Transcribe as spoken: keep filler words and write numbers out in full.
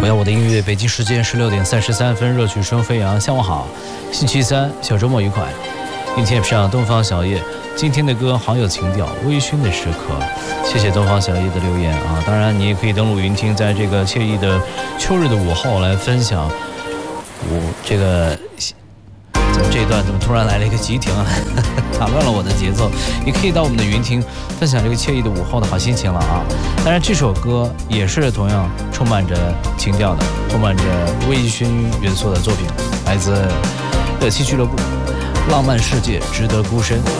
我要我的音乐，北京时间十六点三十三分，热曲声飞扬。下午好，星期三，小周末愉快。今天上东方小叶，今天的歌好有情调，微醺的时刻。谢谢东方小叶的留言啊！当然，你也可以登录云听，在这个惬意的秋日的午后来分享我这个。怎么这一段怎么突然来了一个急停啊？打乱了我的节奏。也可以到我们的云听分享这个惬意的午后的好心情了啊！当然，这首歌也是同样充满着情调的，充满着微醺元素的作品，来自热气俱乐部，《浪漫世界值得孤身》。